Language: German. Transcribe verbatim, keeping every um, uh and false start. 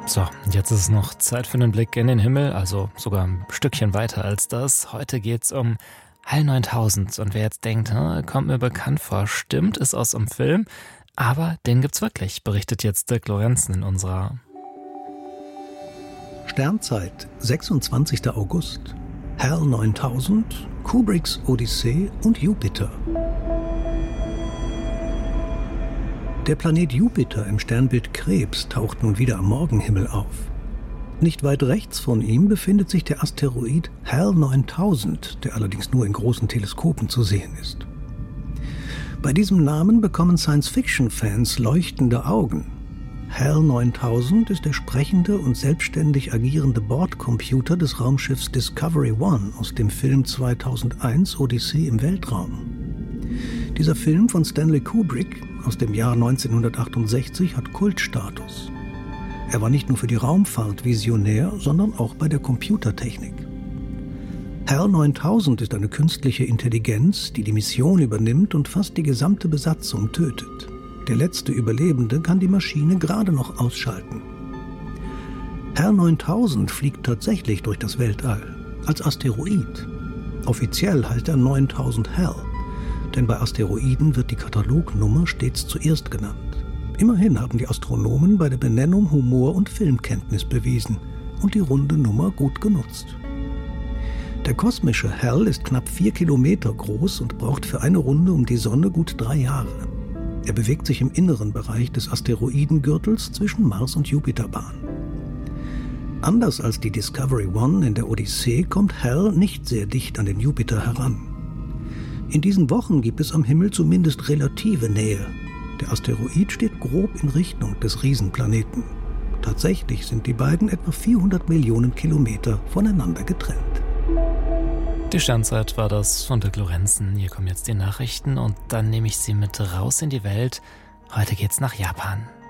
So, jetzt ist es noch Zeit für einen Blick in den Himmel, also sogar ein Stückchen weiter als das. Heute geht's um HAL neuntausend und wer jetzt denkt, hm, kommt mir bekannt vor, stimmt, ist aus einem Film, aber den gibt's wirklich, berichtet jetzt Dirk Lorenzen in unserer Sternzeit, sechsundzwanzigster August, HAL neuntausend, Kubricks Odyssee und Jupiter. Der Planet Jupiter im Sternbild Krebs taucht nun wieder am Morgenhimmel auf. Nicht weit rechts von ihm befindet sich der Asteroid HAL neuntausend, der allerdings nur in großen Teleskopen zu sehen ist. Bei diesem Namen bekommen Science-Fiction-Fans leuchtende Augen. HAL neuntausend ist der sprechende und selbstständig agierende Bordcomputer des Raumschiffs Discovery One aus dem Film zweitausendeins Odyssee im Weltraum. Dieser Film von Stanley Kubrick aus dem Jahr neunzehnhundertachtundsechzig hat Kultstatus. Er war nicht nur für die Raumfahrt visionär, sondern auch bei der Computertechnik. HAL neuntausend ist eine künstliche Intelligenz, die die Mission übernimmt und fast die gesamte Besatzung tötet. Der letzte Überlebende kann die Maschine gerade noch ausschalten. HAL neuntausend fliegt tatsächlich durch das Weltall, als Asteroid. Offiziell heißt er neuntausend HAL, denn bei Asteroiden wird die Katalognummer stets zuerst genannt. Immerhin haben die Astronomen bei der Benennung Humor und Filmkenntnis bewiesen und die runde Nummer gut genutzt. Der kosmische HAL ist knapp vier Kilometer groß und braucht für eine Runde um die Sonne gut drei Jahre. Er bewegt sich im inneren Bereich des Asteroidengürtels zwischen Mars- und Jupiterbahn. Anders als die Discovery One in der Odyssee kommt HAL nicht sehr dicht an den Jupiter heran. In diesen Wochen gibt es am Himmel zumindest relative Nähe. Der Asteroid steht grob in Richtung des Riesenplaneten. Tatsächlich sind die beiden etwa vierhundert Millionen Kilometer voneinander getrennt. Die Sternzeit war das von Dirk Lorenzen. Hier kommen jetzt die Nachrichten und dann nehme ich Sie mit raus in die Welt. Heute geht's nach Japan.